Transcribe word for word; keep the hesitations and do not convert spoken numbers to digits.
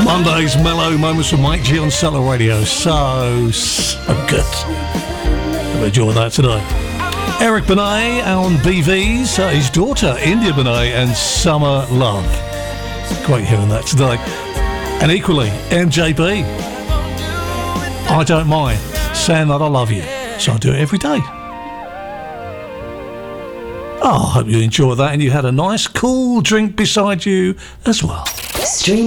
Monday's mellow moments with Mike G on Cellar Radio. So, so good. I've enjoyed that today. Eric Benet on B Vs, uh, his daughter India Benet and Summer Love. Great hearing that today. And equally, M J B. I don't mind saying that I love you, so I do it every day. Oh, I hope you enjoyed that and you had a nice cool drink beside you as well. Stream